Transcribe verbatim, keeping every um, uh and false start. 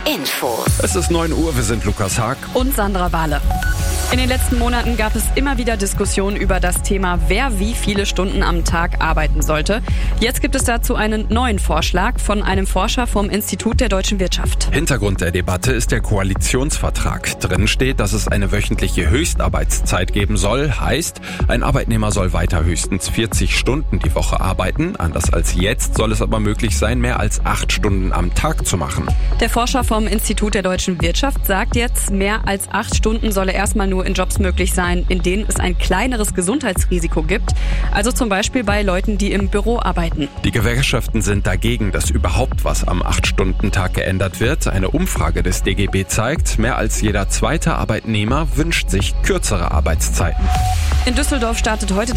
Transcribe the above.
Infos. Es ist neun Uhr, wir sind Lukas Haag und Sandra Wahle. In den letzten Monaten gab es immer wieder Diskussionen über das Thema, wer wie viele Stunden am Tag arbeiten sollte. Jetzt gibt es dazu einen neuen Vorschlag von einem Forscher vom Institut der deutschen Wirtschaft. Hintergrund der Debatte ist der Koalitionsvertrag. Drin steht, dass es eine wöchentliche Höchstarbeitszeit geben soll. Heißt, ein Arbeitnehmer soll weiter höchstens vierzig Stunden die Woche arbeiten. Anders als jetzt soll es aber möglich sein, mehr als acht Stunden am Tag zu machen. Der Forscher vom Institut der deutschen Wirtschaft sagt jetzt, mehr als acht Stunden solle erstmal nur in Jobs möglich sein, in denen es ein kleineres Gesundheitsrisiko gibt. Also zum Beispiel bei Leuten, die im Büro arbeiten. Die Gewerkschaften sind dagegen, dass überhaupt was am acht-Stunden-Tag geändert wird. Eine Umfrage des D G B zeigt, mehr als jeder zweite Arbeitnehmer wünscht sich kürzere Arbeitszeiten. In Düsseldorf startet heute